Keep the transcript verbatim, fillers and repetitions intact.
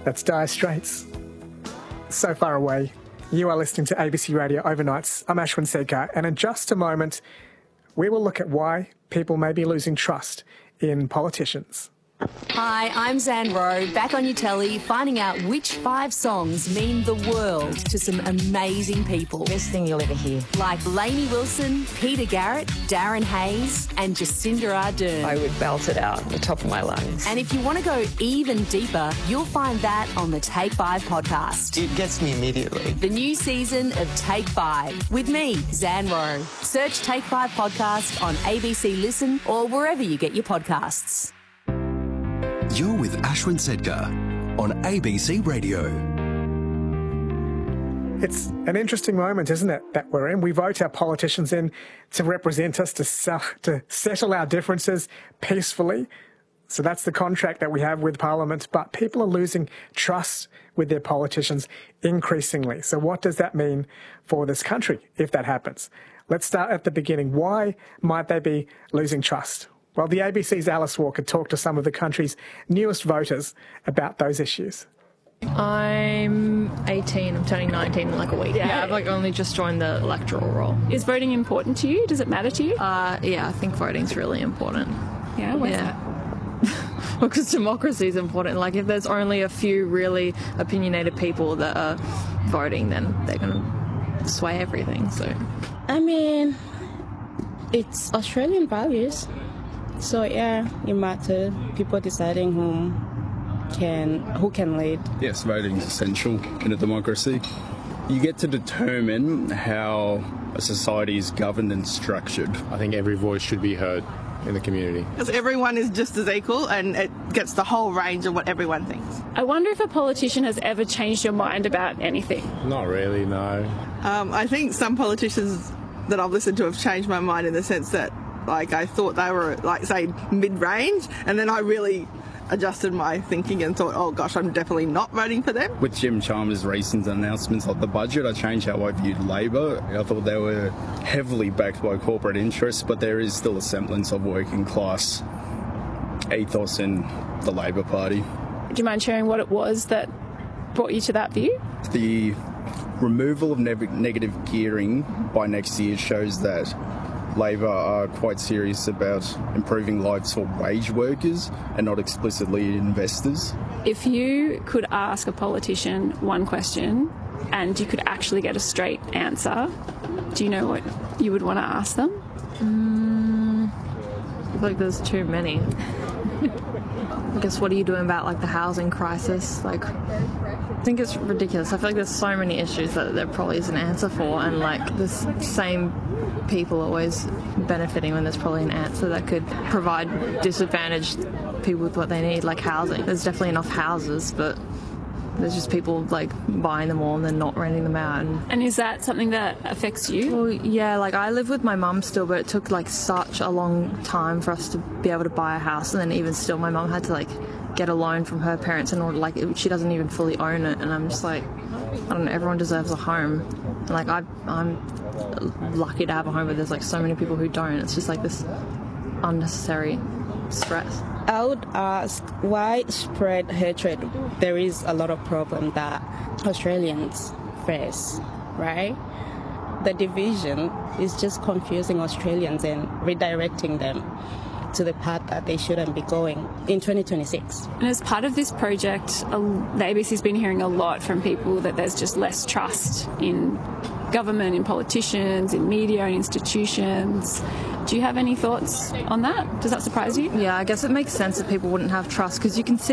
That's Dire Straits. So Far Away. You are listening to A B C Radio Overnights. I'm Ashwin Sedkar, and in just a moment, we will look at why people may be losing trust in politicians. Hi, I'm Zan Rowe, back on your telly, finding out which five songs mean the world to some amazing people. Best thing you'll ever hear. Like Lainey Wilson, Peter Garrett, Darren Hayes and Jacinda Ardern. I would belt it out at the top of my lungs. And if you want to go even deeper, you'll find that on the Take Five podcast. It gets me immediately. The new season of Take Five with me, Zan Rowe. Search Take Five podcast on A B C Listen or wherever you get your podcasts. You're with Ashwin Sedkar on A B C Radio. It's an interesting moment, isn't it, that we're in? We vote our politicians in to represent us, to, se- to settle our differences peacefully. So that's the contract that we have with Parliament. But people are losing trust with their politicians increasingly. So what does that mean for this country if that happens? Let's start at the beginning. Why might they be losing trust? Well, the A B C's Alice Walker talked to some of the country's newest voters about those issues. I'm eighteen. I'm turning nineteen in like a week. Yeah, yeah, I've like only just joined the electoral roll. Is voting important to you? Does it matter to you? Uh, yeah, I think voting's really important. Yeah, why's yeah. that? Well, because democracy is important. Like, if there's only a few really opinionated people that are voting, then they're going to sway everything. So, I mean, it's Australian values. So yeah, it matters. People deciding whom can who can lead. Yes, voting is essential in a democracy. You get to determine how a society is governed and structured. I think every voice should be heard in the community. Because everyone is just as equal and it gets the whole range of what everyone thinks. I wonder if a politician has ever changed your mind about anything. Not really, no. Um, I think some politicians that I've listened to have changed my mind in the sense that, like, I thought they were, like, say, mid-range, and then I really adjusted my thinking and thought, oh gosh, I'm definitely not voting for them. With Jim Chalmers' recent announcements of the budget, I changed how I viewed Labor. I thought they were heavily backed by corporate interests, but there is still a semblance of working class ethos in the Labor Party. Do you mind sharing what it was that brought you to that view? The removal of ne- negative gearing by next year shows that Labor are quite serious about improving lives for wage workers and not explicitly investors. If you could ask a politician one question and you could actually get a straight answer, do you know what you would want to ask them? Mm, I feel like there's too many. I guess, what are you doing about, like, the housing crisis? Like, I think it's ridiculous. I feel like there's so many issues that there probably is an answer for, and, like, the same people always benefiting when there's probably an answer that could provide disadvantaged people with what they need, like housing. There's definitely enough houses, but there's just people, like, buying them all and then not renting them out. And, and is that something that affects you? Well, yeah, like, I live with my mum still, but it took, like, such a long time for us to be able to buy a house, and then even still my mum had to, like, get a loan from her parents in order, like, it, she doesn't even fully own it, and I'm just like, I don't know, everyone deserves a home. And, like, I, I'm lucky to have a home, but there's, like, so many people who don't. It's just, like, this unnecessary stress. I would ask widespread hatred. There is a lot of problem that Australians face, right? The division is just confusing Australians and redirecting them to the path that they shouldn't be going in twenty twenty-six. And as part of this project, the A B C's been hearing a lot from people that there's just less trust in government, in politicians, in media, in institutions. Do you have any thoughts on that? Does that surprise you? Yeah, I guess it makes sense that people wouldn't have trust, because you can see